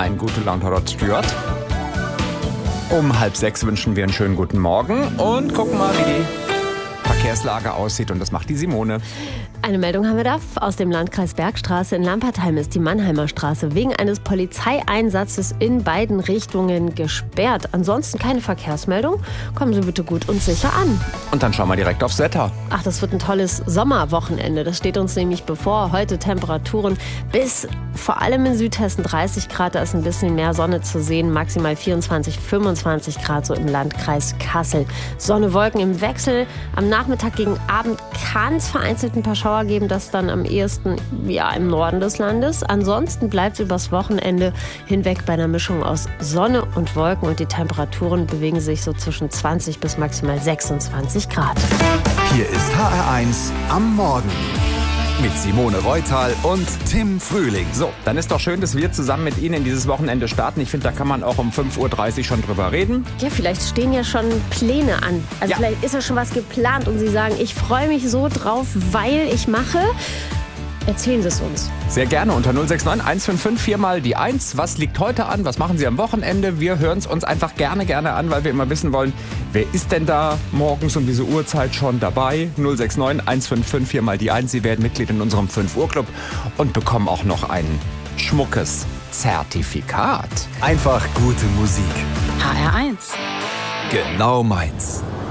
Ein gute Laune Rod Stewart. Um 5:30 wünschen wir einen schönen guten Morgen und gucken mal, wie die Verkehrslage aussieht. Und das macht die Simone. Eine Meldung haben wir da aus dem Landkreis Bergstraße. In Lampertheim ist die Mannheimer Straße wegen eines Polizeieinsatzes in beiden Richtungen gesperrt. Ansonsten keine Verkehrsmeldung. Kommen Sie bitte gut und sicher an. Und dann schauen wir direkt aufs Wetter. Ach, das wird ein tolles Sommerwochenende. Das steht uns nämlich bevor. Heute Temperaturen bis vor allem in Südhessen 30 Grad. Da ist ein bisschen mehr Sonne zu sehen. Maximal 24, 25 Grad so im Landkreis Kassel. Sonne, Wolken im Wechsel. Am Nachmittag gegen Abend kann es vereinzelt ein paar Schauer geben, das dann am ehesten im Norden des Landes. Ansonsten bleibt es übers Wochenende hinweg bei einer Mischung aus Sonne und Wolken und die Temperaturen bewegen sich so zwischen 20 bis maximal 26 Grad. Hier ist HR1 am Morgen mit Simone Reutal und Tim Frühling. So, dann ist doch schön, dass wir zusammen mit Ihnen in dieses Wochenende starten. Ich finde, da kann man auch um 5:30 Uhr schon drüber reden. Ja, vielleicht stehen ja schon Pläne an. Also vielleicht ist ja schon was geplant und Sie sagen, ich freue mich so drauf, weil ich mache. Erzählen Sie es uns. Sehr gerne unter 069 155 4 mal die 1. Was liegt heute an? Was machen Sie am Wochenende? Wir hören es uns einfach gerne an, weil wir immer wissen wollen, wer ist denn da morgens um diese Uhrzeit schon dabei? 069 155 4 mal die 1. Sie werden Mitglied in unserem 5 Uhr Club und bekommen auch noch ein schmuckes Zertifikat. Einfach gute Musik. HR1. Genau meins.